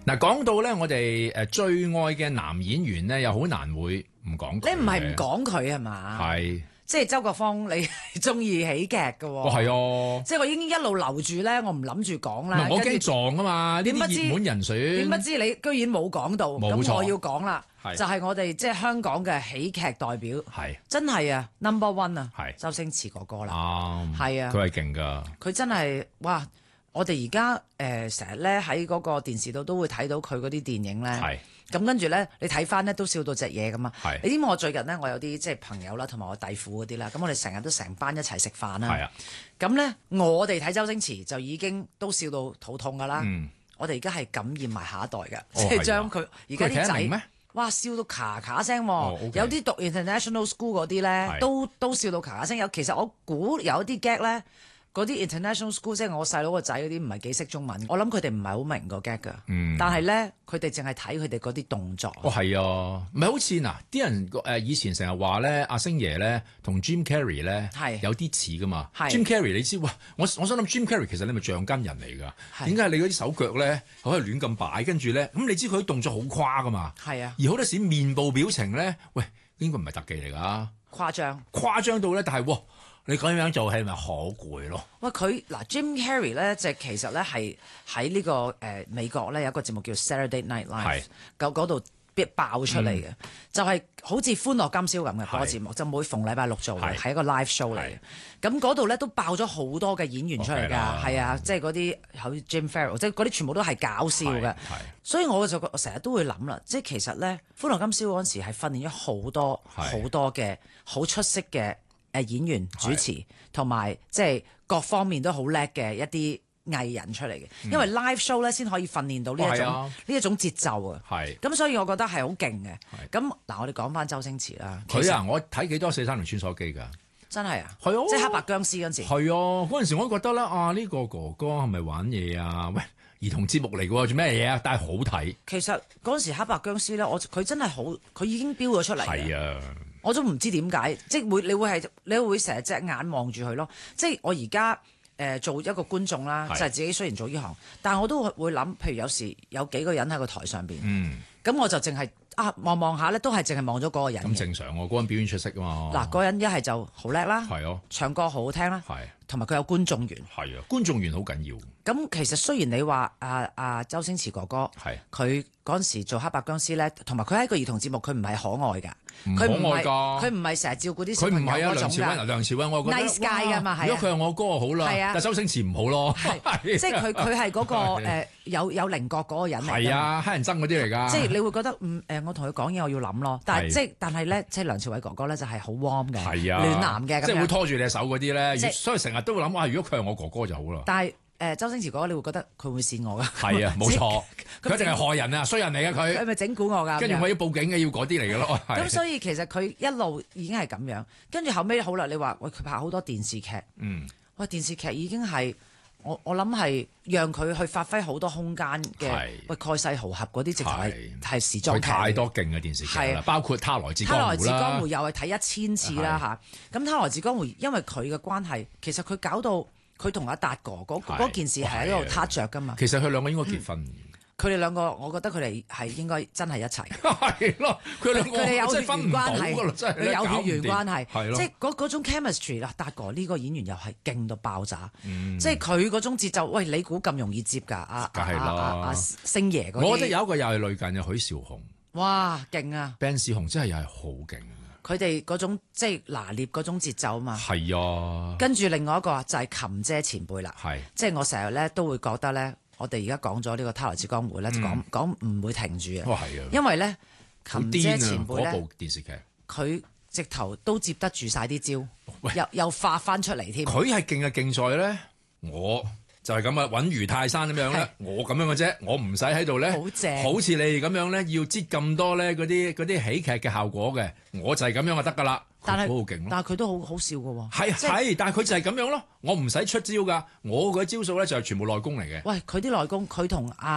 嗱，講到咧，我哋最愛嘅男演員咧，又好難會唔講佢。 你唔係唔講佢係嘛？ 係， 即係周國芳，你中意喜劇嘅喎。 哦係啊。 即係我已經一路留住咧，我唔諗住講啦。 我驚撞啊嘛！呢點不知啲熱門人選， 點不知你居然冇講到， 冇錯咁我要講啦。 係就係我哋即係香港嘅喜劇代表， 係真係啊 number one 啊， 係周星馳哥哥啦。 啱， 係啊， 佢係勁㗎。 佢真係哇！我哋而家成日咧喺嗰個電視度都會睇到佢嗰啲電影咧。 係咁跟住咧，你睇翻咧都笑到隻嘢咁啊！ 係你知唔知我最近咧，我有啲即係朋友啦，同埋我弟婦嗰啲啦，咁我哋成日都成班一齊食飯啦。 係啊， 咁咧我哋睇周星馳就已經都笑到肚痛㗎啦。 嗯， 我哋而家係感染埋下一代㗎， 哦即係將佢而家啲佢睇得明咩仔，哇笑到咔咔聲喎！ 哦，OK 有啲讀 international school 嗰啲咧係， 都笑到咔咔聲。其實我估有一啲 gag 咧。嗰啲 international school 即係我細佬個仔嗰啲唔係幾識中文，我諗佢哋唔係好明個 gag 㗎。 嗯但係咧，佢哋淨係睇佢哋嗰啲動作。 哦係啊，唔係好似嗱，啲人以前成日話咧，阿星爺咧同 Jim Carrey 咧係有啲似㗎嘛。 係 Jim Carrey 你知哇？我想諗 Jim Carrey 其實你咪橡筋人嚟㗎。 係點解你嗰啲手腳咧可以亂咁擺？跟住咧咁你知佢啲動作好誇㗎嘛？ 係啊， 而好多時面部表情咧，喂應該唔係特技嚟㗎， 誇張。 誇張到咧，但係你咁樣做係咪好攰咯？ 喂，佢嗱 Jim Carrey 咧，就其實咧係喺呢個美國咧有一個節目叫 Saturday Night Live，嗰度必爆出嚟嘅，就係好似歡樂今宵咁嘅嗰個節目，就每逢禮拜六做嘅，係一個 live show 嚟嘅。咁嗰度咧都爆咗好多嘅演員出嚟㗎，係啊，即係嗰啲好似 Jim Farrell，即係嗰啲全部都係搞笑嘅。所以我就成日都會諗啦，即係其實咧歡樂今宵嗰陣時係訓練咗好多嘅好出色嘅演員主持，同埋即係各方面都好叻嘅一啲藝人出嚟嘅，因為 live show 咧先可以訓練到呢一種節奏啊。係，咁所以我覺得係好勁嘅。咁嗱，我哋講翻周星馳啦。 佢啊，我睇幾多430穿梭機㗎。 真係啊， 係啊， 即係黑白僵屍嗰陣時。 係啊，嗰陣時我都覺得咧，呢個哥哥係咪玩嘢啊？喂，兒童節目嚟㗎喎，做咩嘢啊？但係好睇。 其實嗰陣時黑白僵屍咧，佢真係好，佢已經飆咗出嚟。 係啊。 我都唔知點解，即係你會成日隻眼望住佢咯。即係我而家做一個觀眾啦，就係自己雖然做呢行，但係我都會諗，譬如有時有幾個人喺個台上邊，咁我就淨係望下咧，都係淨係望咗嗰個人。咁正常喎，嗰個人表演出色啊嘛。 嗱，嗰個人一係就好叻啦，唱歌好好聽啦，同埋佢有觀眾緣。 係啊，觀眾緣好緊要。 咁其實雖然你話周星馳哥哥，佢嗰陣時做黑白僵屍咧，同埋佢喺個兒童節目，佢唔係可愛㗎。佢唔係㗎，佢唔係成日照顧啲小朋友嗰種㗎。 梁朝偉我覺得 nice guy 㗎嘛， 如果佢係我哥就好啦，但周星馳唔好咯。 即係佢係嗰個有稜角嗰個人嚟。 係啊，黑人憎嗰啲嚟㗎。 即係你會覺得我同佢講嘢我要諗咯。但係咧，即係梁朝偉哥哥咧就係好 warm 嘅，暖男嘅， 即係會拖住你手嗰啲咧。 即所以成日都會諗哇，如果佢係我哥哥就好啦。 但係周星馳哥哥，你會覺得佢會扇我㗎？ 係啊，冇錯，佢一定係害人啊，衰人嚟㗎佢。 佢咪整蠱我㗎？ 跟住我要報警嘅，要嗰啲嚟㗎咯。 咁所以其實佢一路已經係咁樣，跟住後尾好啦，你話喂佢拍好多電視劇，喂電視劇已經係我諗係讓佢去發揮好多空間嘅，喂蓋世豪俠嗰啲直頭係時裝劇。佢太多勁嘅電視劇啦，包括《他來自江湖》啦。《他來自江湖》 又係睇1000次啦嚇。咁《他來自江湖》因為佢嘅關係，其實佢搞到佢同阿達哥嗰件事係喺度撻着㗎嘛。 其實佢兩個應該結婚。 佢哋兩個，我覺得佢哋係應該真係一齊。 係咯，佢哋有血緣關係，佢有血緣關係， 係即係嗰種 chemistry 啦。達哥呢個演員又係勁到爆炸，即係佢嗰種節奏。喂，你估咁容易接㗎？阿星爺嗰啲。 我覺得有一個又係類近嘅許紹雄。 哇，勁啊 ！Ben 士雄真係又係好勁。 佢哋嗰種即係拿捏嗰種節奏嘛。 係啊。跟住另外一個就係琴姐前輩啦。係。即係我成日咧都會覺得咧。我哋而家講咗呢個《他來自江湖》咧，講唔會停住嘅。因為咧，琴姐前輩咧， 嗰部電視劇， 佢直頭都接得住晒啲招，又發翻出嚟添。 佢係勁嘅勁在咧，我就係咁啊，穩如泰山咁樣咧，我咁樣嘅啫，我唔使喺度咧，好正，好似你哋咁樣咧，要擠咁多咧嗰啲喜劇嘅效果嘅，我就係咁樣就得噶啦。 但係好勁咯！ 但係佢都好笑嘅喎。 係，但係佢就係咁樣咯。我唔使出招㗎，我嗰啲招數咧就係全部內功嚟嘅。 喂，佢啲內功，佢同